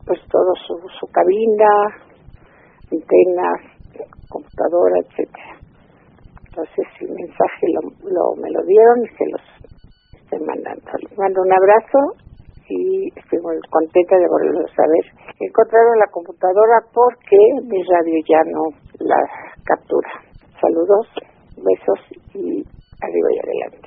pues todo su cabina, antenas, computadora, etcétera. Entonces el mensaje me lo dieron y se los estoy mandando. Les mando un abrazo y estoy muy contenta de volverlo a saber. He encontrado la computadora porque mi radio ya no la captura. Saludos, besos y arriba y adelante.